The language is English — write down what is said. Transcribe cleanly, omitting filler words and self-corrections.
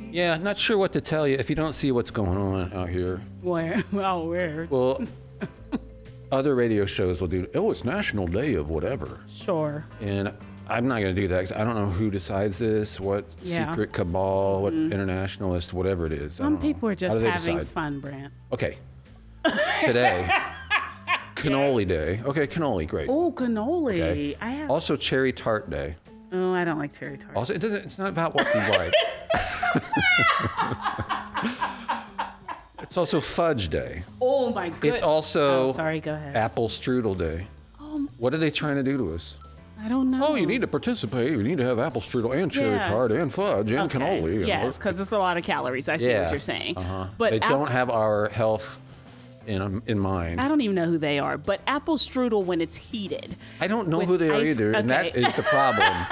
Yeah, not sure what to tell you if you don't see what's going on out here. Where? Oh, where? Well, other radio shows will do, oh, it's National Day of whatever. Sure. And I'm not going to do that because I don't know who decides this, what secret cabal, what internationalist, whatever it is. Some people are just How do they having decide? fun, Brant. Okay. Today, cannoli day. Okay, cannoli, great. Oh, cannoli. Okay. I have. Also, cherry tart day. Oh, I don't like cherry tart. Also, it's not about what you like. It's also fudge day. Oh my goodness. It's also Oh, sorry. Go ahead. apple strudel day. What are they trying to do to us? I don't know. Oh, you need to participate. You need to have apple strudel and cherry Yeah. tart and fudge and cannoli. you know. Yes, because it's a lot of calories. I see what you're saying. But They don't have our health in mind. I don't even know who they are. But apple strudel when it's heated. I don't know with who they are ice- either, and that okay. is the problem.